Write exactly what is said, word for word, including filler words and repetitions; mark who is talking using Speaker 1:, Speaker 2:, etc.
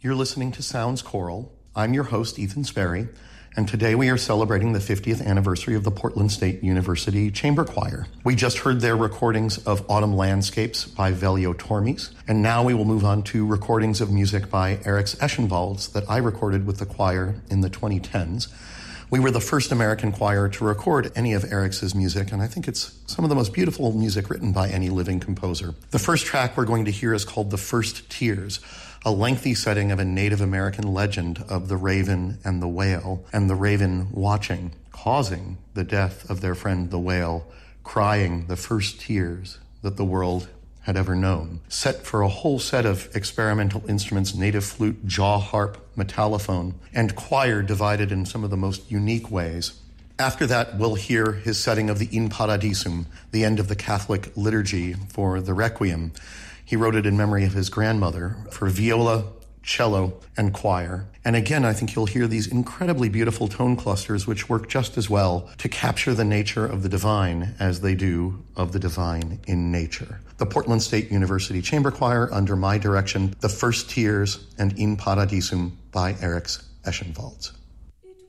Speaker 1: You're listening to Sounds Choral. I'm your host, Ethan Sperry, and today we are celebrating the fiftieth anniversary of the Portland State University Chamber Choir. We just heard their recordings of Autumn Landscapes by Velio Tormes, and now we will move on to recordings of music by Eriks Eschenwalds that I recorded with the choir in the twenty tens. We were the first American choir to record any of Eriks's music, and I think it's some of the most beautiful music written by any living composer. The first track we're going to hear is called The First Tears, a lengthy setting of a Native American legend of the raven and the whale, and the raven watching, causing the death of their friend the whale, crying the first tears that the world had ever known. Set for a whole set of experimental instruments, native flute, jaw harp, metallophone, and choir divided in some of the most unique ways. After that, we'll hear his setting of the In Paradisum, the end of the Catholic liturgy for the Requiem. He wrote it in memory of his grandmother for viola, cello, and choir. And again, I think you'll hear these incredibly beautiful tone clusters which work just as well to capture the nature of the divine as they do of the divine in nature. The Portland State University Chamber Choir, under my direction, The First Tears and In Paradisum by Eriks Eschenwalds.